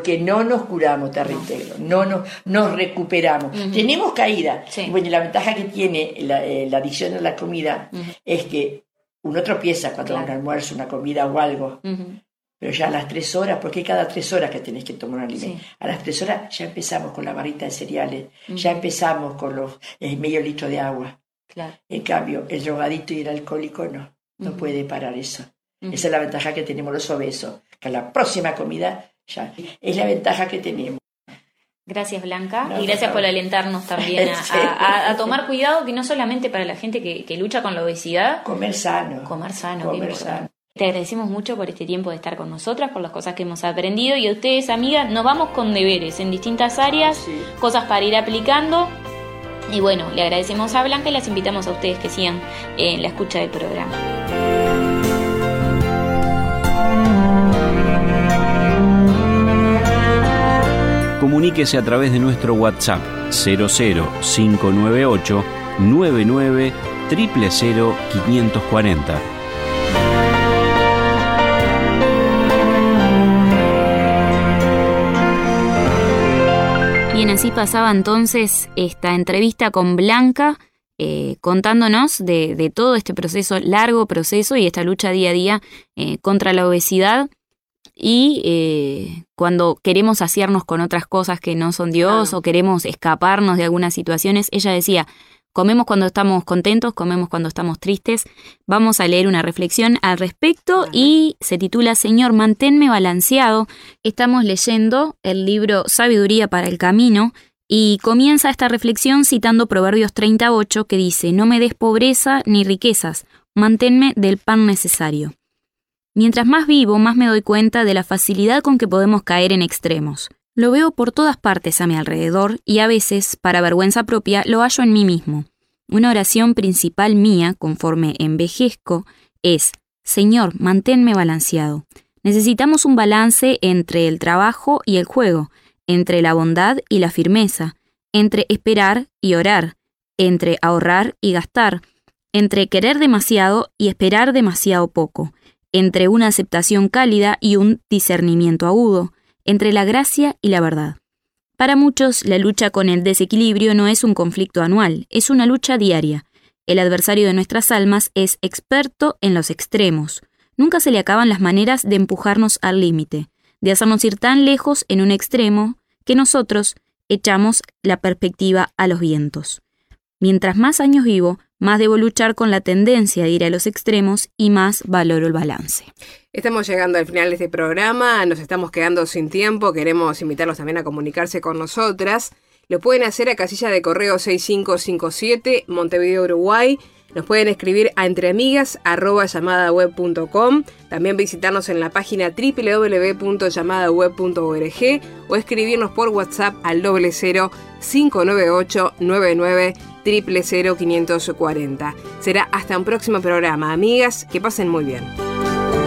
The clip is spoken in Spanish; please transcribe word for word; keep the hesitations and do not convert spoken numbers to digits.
que no nos curamos, te reintegro, no nos, nos recuperamos. Uh-huh. Tenemos caída. Sí. Bueno, la ventaja que tiene la, eh, la adicción a la comida uh-huh. es que uno tropieza cuando claro. un almuerzo, una comida o algo. Uh-huh. Pero ya a las tres horas, porque cada tres horas que tenés que tomar un alimento, sí. a las tres horas ya empezamos con la barrita de cereales, uh-huh. ya empezamos con los eh, medio litro de agua. Claro. En cambio, el drogadito y el alcohólico no, no uh-huh. puede parar eso. Uh-huh. Esa es la ventaja que tenemos los obesos, que a la próxima comida ya es la ventaja que tenemos. Gracias, Blanca, no, y gracias por alentarnos también a, a, a tomar cuidado, que no solamente para la gente que, que lucha con la obesidad. Comer sano. Comer sano. Comer sano. Te agradecemos mucho por este tiempo de estar con nosotras, por las cosas que hemos aprendido, y a ustedes, amigas, nos vamos con deberes en distintas áreas, ah, sí. cosas para ir aplicando, y bueno, le agradecemos a Blanca y las invitamos a ustedes que sigan en la escucha del programa. Comuníquese a través de nuestro WhatsApp cero cero cinco nueve ocho nueve nueve cero cero cero quinientos cuarenta. Bien, así pasaba entonces esta entrevista con Blanca, eh, contándonos de, de todo este proceso, largo proceso y esta lucha día a día eh, contra la obesidad. Y eh, cuando queremos saciarnos con otras cosas que no son Dios, claro. o queremos escaparnos de algunas situaciones, ella decía, comemos cuando estamos contentos, comemos cuando estamos tristes. Vamos a leer una reflexión al respecto Ajá. y se titula Señor, manténme balanceado. Estamos leyendo el libro Sabiduría para el Camino y comienza esta reflexión citando Proverbios treinta y ocho que dice, no me des pobreza ni riquezas, manténme del pan necesario. Mientras más vivo, más me doy cuenta de la facilidad con que podemos caer en extremos. Lo veo por todas partes a mi alrededor y a veces, para vergüenza propia, lo hallo en mí mismo. Una oración principal mía, conforme envejezco, es Señor, manténme balanceado. Necesitamos un balance entre el trabajo y el juego, entre la bondad y la firmeza, entre esperar y orar, entre ahorrar y gastar, entre querer demasiado y esperar demasiado poco, entre una aceptación cálida y un discernimiento agudo, entre la gracia y la verdad. Para muchos, la lucha con el desequilibrio no es un conflicto anual, es una lucha diaria. El adversario de nuestras almas es experto en los extremos. Nunca se le acaban las maneras de empujarnos al límite, de hacernos ir tan lejos en un extremo que nosotros echamos la perspectiva a los vientos. Mientras más años vivo, más debo luchar con la tendencia de ir a los extremos y más valoro el balance. Estamos llegando al final de este programa, nos estamos quedando sin tiempo, queremos invitarlos también a comunicarse con nosotras. Lo pueden hacer a casilla de correo seis cinco cinco siete, Montevideo, Uruguay. Nos pueden escribir a entreamigas arroba llamadaweb punto com, también visitarnos en la página doble u doble u doble u punto llamadaweb punto org o escribirnos por WhatsApp al doble cero cinco nueve ocho nueve nueve cero cero cero quinientos cuarenta. Será hasta un próximo programa, amigas, que pasen muy bien.